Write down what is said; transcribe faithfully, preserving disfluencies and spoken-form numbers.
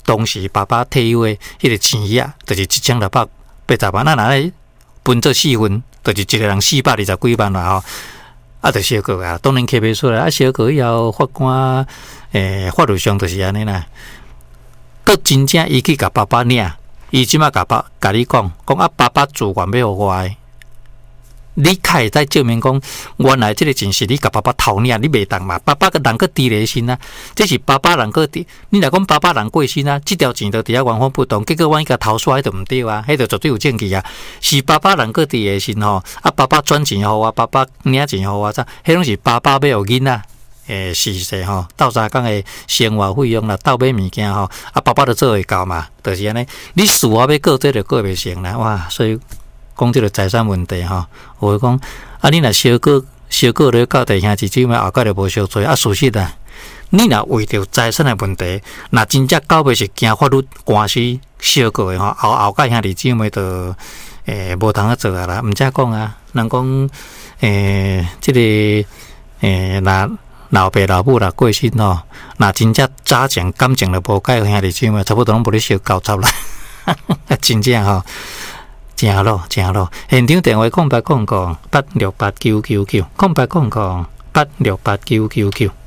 当时爸爸退休的迄个钱啊，就是一千六百八十万，那拿来分做四份，就是一个人四百二十几万啦吼。啊，就小个啊，当然开不出来。啊，小个以后法官诶、欸，法律上就是安尼啦。佮真正伊去甲爸爸领，伊即马甲爸甲你讲，讲啊，爸爸自愿要互我的。你较会使证明讲，原来即个钱是你甲爸爸偷领，你袂当嘛？爸爸个人个伫咧身啊，这是爸爸人个伫。你若讲爸爸人过身啊，即条钱就伫遐原封不动，结果万一甲偷刷，迄就毋对啊，迄就绝对有证据啊。是爸爸人个伫咧身吼，啊，爸爸转钱互我，爸爸领钱互我，咋？迄拢是爸爸要互囡仔诶，是是吼，斗相共诶生活费用啦，斗买物件吼，啊，爸爸都做会到嘛，就是安尼。你事后要过，这就过袂成啦，哇，所以。讲这个财产问题哈，我会讲啊，你若小个小个咧到弟兄姊姊妹后盖就无相做啊，事实啊，你若为着财产的问题，若真正到尾是惊法律官司小个的吼，后后盖兄弟姊妹就诶无通啊做啊啦，毋则讲啊，人讲诶，即、這个诶，若老爸老母若过身吼，若真正早前感情就无解兄弟姊妹，差不多拢无咧烧交集啦，真正吼。正咯，正咯。现场电话空白空空八六八九九九，空白空空八六八九九九。